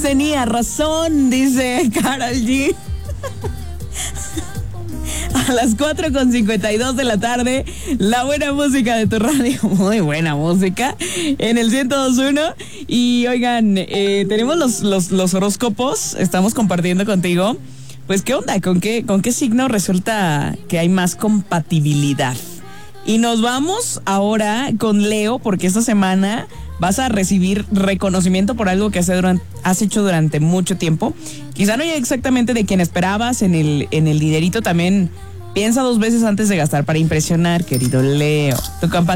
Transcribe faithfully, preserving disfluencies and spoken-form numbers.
tenía razón, dice Karol G. A las cuatro con cincuenta y dos de la tarde, la buena música de tu radio, muy buena música, en el ciento dos punto uno. Y oigan, eh, tenemos los, los, los horóscopos, estamos compartiendo contigo. Pues, ¿qué onda? ¿Con qué, con qué signo resulta que hay más compatibilidad? Y nos vamos ahora con Leo, porque esta semana vas a recibir reconocimiento por algo que has, durante, has hecho durante mucho tiempo. Quizá no exactamente de quien esperabas en el, en el dinerito. También piensa dos veces antes de gastar para impresionar, querido Leo. Tu